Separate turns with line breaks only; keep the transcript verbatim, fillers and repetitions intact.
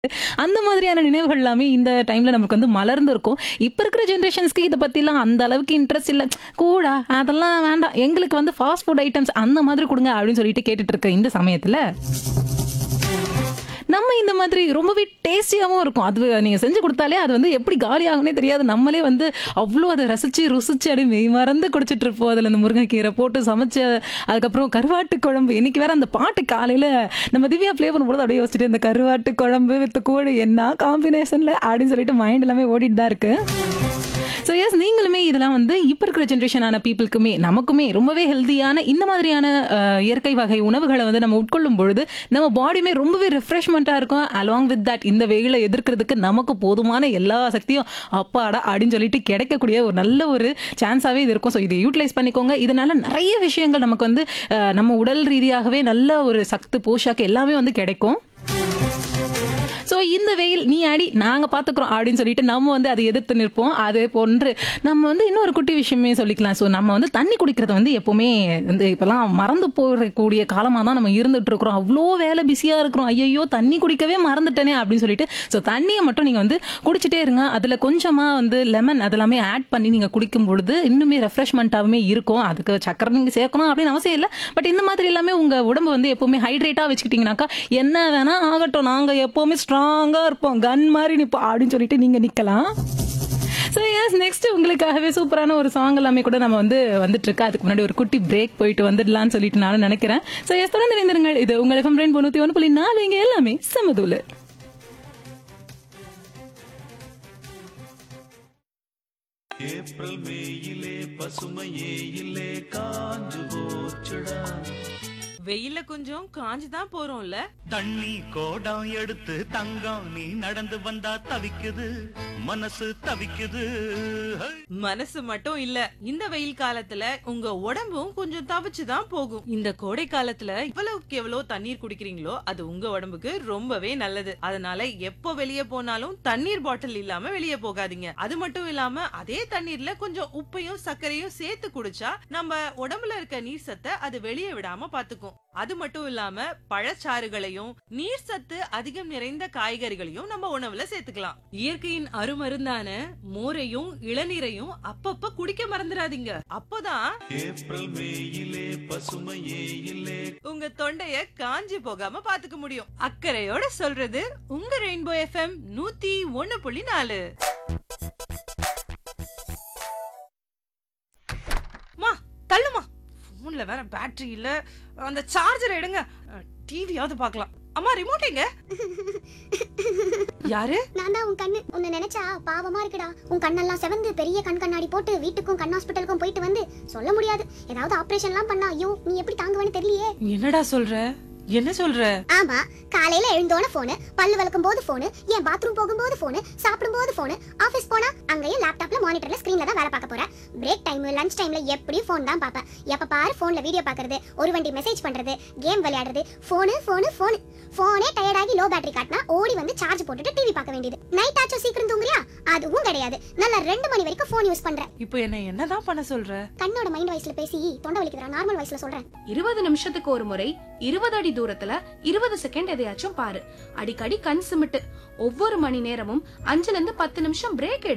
அந்த மாதிரியான நினைவுகள் எல்லாமே இந்த டைம்ல நமக்கு வந்து மலர்ந்திருக்கும். இப்ப இருக்கிற ஜெனரேஷன்ஸ்க்கு இத பத்திலாம் அந்த அளவுக்கு இன்ட்ரெஸ்ட் இல்ல. கூடா அதெல்லாம் வேண்டாம். எங்களுக்கு வந்து ஃபாஸ்ட் ஃபுட் ஐட்டம்ஸ் அந்த மாதிரி குடுங்க அப்படின்னு சொல்லிட்டு கேட்டுட்டு இருக்க இந்த சமயத்துல நம்ம இந்த மாதிரி ரொம்பவே டேஸ்டியாவும் இருக்கும். அது நீங்க செஞ்சு குடுத்தாலே அது வந்து எப்படி காலியாகும்னே தெரியாது. நம்மளே வந்து அவ்ளோ அத ரசிச்சு, ருசிச்சு அப்படியே மெய் மறந்து குடிச்சிட்டு இருப்போம். அதுல இந்த முருங்கைக்கீரை போட்டு சமைச்ச அதுக்கப்புறம் கருவாட்டு குழம்பு. இன்னைக்கு வேற அந்த பாட்டு காலையில நம்ம திவ்யா ப்ளே பண்ணும்போது அப்படியே யோசிச்சுட்டு இந்த கருவாட்டு குழம்பு வித் கோழி என்ன காம்பினேஷன்ல அப்படின்னு சொல்லிட்டு மைண்ட் எல்லாமே ஓடிட்டு தான் இருக்கு. ஸோ எஸ் நீங்களுமே இதெல்லாம் வந்து இப்போ இருக்கிற ஜென்ரேஷனான பீப்புளுக்குமே நமக்குமே ரொம்பவே ஹெல்த்தியான இந்த மாதிரியான அஹ், இயற்கை வகை உணவுகளை வந்து நம்ம உட்கொள்ளும் பொழுது நம்ம பாடியுமே ரொம்பவே ரெஃப்ரெஷ்மெண்ட்டாக இருக்கும். அலாங் வித் தட் இந்த வெயிலை எதிர்க்கிறதுக்கு நமக்கு போதுமான எல்லா சக்தியும் அப்பாடா அப்படின்னு சொல்லிட்டு கிடைக்கக்கூடிய ஒரு நல்ல ஒரு சான்ஸாகவே இது இருக்கும். ஸோ இதை யூட்டிலைஸ் பண்ணிக்கோங்க. இதனால நிறைய விஷயங்கள் நமக்கு வந்து அஹ், நம்ம உடல் ரீதியாகவே நல்ல ஒரு சத்து போஷாக்கு எல்லாமே வந்து கிடைக்கும். ஸோ இந்த வெயில் நீ அடி நாங்க பாத்துக்கிறோம் அப்படின்னு சொல்லிட்டு நம்ம வந்து அதை எதிர்த்து நிற்போம். அதே போன்று நம்ம வந்து இன்னொரு குட்டி விஷயமே சொல்லிக்கலாம். ஸோ நம்ம வந்து தண்ணி குடிக்கிறது வந்து எப்பவுமே வந்து இப்பெல்லாம் மறந்து போகக்கூடிய காலமாக தான் நம்ம இருந்துட்டு இருக்கிறோம். அவ்வளோ வேலை பிஸியா இருக்கிறோம். ஐயோ தண்ணி குடிக்கவே மறந்துட்டேனே அப்படின்னு சொல்லிட்டு ஸோ தண்ணியை மட்டும் நீங்க வந்து குடிச்சிட்டே இருங்க. அதுல கொஞ்சமா வந்து லெமன் அதெல்லாமே ஆட் பண்ணி நீங்க குடிக்கும் பொழுது இன்னுமே ரெஃப்ரெஷ்மெண்ட்டாகவே இருக்கும். அதுக்கு சக்கரை நீங்க சேர்க்கணும் அப்படின்னு அவசியம் இல்லை. பட் இந்த மாதிரி எல்லாமே உங்க உடம்பு வந்து எப்பவுமே ஹைட்ரேட்டா வச்சுக்கிட்டீங்கன்னாக்கா என்ன வேணா ஆகட்டும் நாங்க எப்பவுமே ஸ்ட்ராங்கா இருப்போம் கன் மாதிரி நிப்போம் அப்படின்னு சொல்லிட்டு நீங்க நிக்கலாம். ஸோ எஸ் நெக்ஸ்ட் உங்களுக்காகவே சூப்பரான ஒரு சாங் எல்லாமே கூட நம்ம வந்து வந்துட்டு இருக்கு. அதுக்கு முன்னாடி ஒரு குட்டி பிரேக் போயிட்டு வந்துடலாம்னு சொல்லிட்டு நானும் நினைக்கிறேன். ஸோ எஸ் தொடர்ந்து இணைந்திருங்கள். இது உங்கள் எஃப்எம் ரெண்டு தொண்ணூத்தி ஒன்று புள்ளி நாலு இங்க எல்லாமே சமதூல.
ஏப்ரல் மேயிலே பசுமையே இல்லே காஞ்சு போச்சுடா.
வெயில கொஞ்சம் காஞ்சுதான் போறோம்ல.
தண்ணி கோடம் எடுத்து தங்கம் நீ நடந்து வந்தா தவிக்குது மனசு தவிக்குது. ஹை!
மனசு மட்டும் இல்ல, இந்த வெயில் காலத்துல உங்க உடம்பும் கொஞ்சம் தவிச்சுதான் போகும். இந்த கோடை காலத்துல எவ்வளவுக்கு எவ்வளவு தண்ணீர் குடிக்கிறீங்களோ அது உங்க உடம்புக்கு ரொம்பவே நல்லது. அதனால எப்போ வெளியே போனாலும் தண்ணீர் பாட்டில் இல்லாம வெளியே போகாதீங்க. அது மட்டும் இல்லாம அதே தண்ணீர்ல கொஞ்சம் உப்பையும் சர்க்கரையும் சேர்த்து குடிச்சா நம்ம உடம்புல இருக்க நீர் சத்தை அது வெளியே விடாம பாத்துக்கும். அது மட்டும் இல்லாம பழச்சாறுகளையும் நீர் சத்து அதிகம் நிறைந்த காய்கறிகளையும் நம்ம உணவுல சேர்த்துக்கலாம். இயற்கையின் அருமருந்தான மோரையும் இளநீரையும் அப்பப்ப குடிக்க மறந்துடாதீங்க. அப்போதான்
ஏப்ரல் மேயிலே பசுமையே இல்லே.
உங்க தொண்டைய காஞ்சி போகாம பாத்துக்க முடியும். அக்கறையோட சொல்றது உங்க ரெயின்போ எஃப்எம் நூத்தி ஒன்னு புள்ளி நாலு. மா தள்ளுமா, போன்ல வேற பேட்டரி இல்ல, அந்த சார்ஜர் எடுங்க, டிவியாவது பார்க்கலாம். அம்மா ரிமோட் எங்க? யாரு?
நான் தான் உன் கண்ணு. உன்னை நினைச்சா பாவமா இருக்குடா. உன் கண்ணெல்லாம் செவந்து பெரிய கண் கண்ணாடி போட்டு வீட்டுக்கும் கண் ஹாஸ்பிட்டலுக்கும் போயிட்டு வந்து சொல்ல முடியாது. ஏதாவது ஆபரேஷன் எல்லாம் பண்ணா ஐயோ நீ எப்படி தாங்குவேன்னு தெரியலையே.
என்னடா சொல்ற? என்ன சொல்ற?
ஆமா, காலையில எழுந்தோன போனு, பல்லு விளக்கும் போது போனு, ஏன் பாத்ரூம் போகும்போது போனு, சாப்பிடும் போது போனு, ஆபீஸ் போனா அங்கேயும் லேப்டாப்ல மானிட்டர்ல ஸ்கிரீன்ல தான் வேலை பார்க்க போறேன். பிரேக் டைம் லஞ்ச் டைம்ல எப்படியும் போன் தான் பாப்பேன். எப்ப பாரு போன்ல வீடியோ பாக்குறது, ஒரு வண்டி மெசேஜ் பண்றது, கேம் விளையாடுறது, போனு போனு போனு. போனே டயர்ட் ஆகி லோ பேட்டரி காட்டினா ஓடி வந்து சார்ஜ் போட்டுட்டு டிவி பார்க்க வேண்டியது. நைட் ஆச்சும் சீக்கிரம் தூங்குறியா? அதுவும் கிடையாது. நல்லா ரெண்டு மணி வரைக்கும் போன் யூஸ் பண்ற.
இப்போ என்ன என்னதான் பண்ண சொல்ற?
கண்ணோட மைண்ட் வாய்ஸ்ல பேசி தொண்டை வலிக்குதுடா. நார்மல் வாய்ஸ்ல சொல்றேன்.
இருபது நிமிஷத்துக்கு ஒரு முறை இருபது அடி தூரத்துல இருபது செகண்ட் எதையாச்சும் பாரு. அடிக்கடி கண் சிமிட்டு. ஒவ்வொரு மணி நேரமும் அஞ்சுல இருந்து பத்து நிமிஷம் பிரேக் எடு.